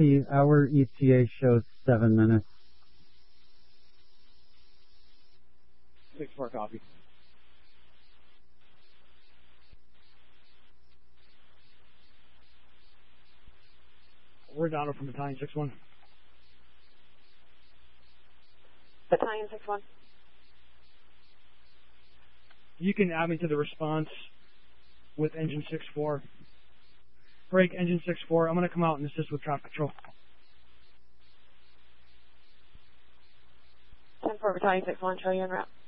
copy. Our ETA shows 7 minutes. 6-4 copy. We're down from Battalion 6-1. Battalion 6-1. You can add me to the response with Engine 6-4. Break Engine 6-4. I'm going to come out and assist with traffic control. 10-4 Battalion 6-1, show you en route.